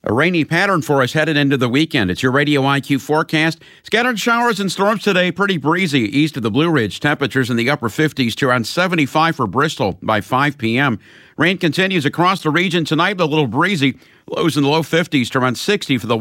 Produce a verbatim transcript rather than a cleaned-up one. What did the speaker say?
A rainy pattern for us headed into the weekend. It's your Radio I Q forecast. Scattered showers and storms today, pretty breezy east of the Blue Ridge. Temperatures in the upper fifties to around seventy-five for Bristol by five p.m. Rain continues across the region tonight, but a little breezy. Lows in the low fifties to around sixty for the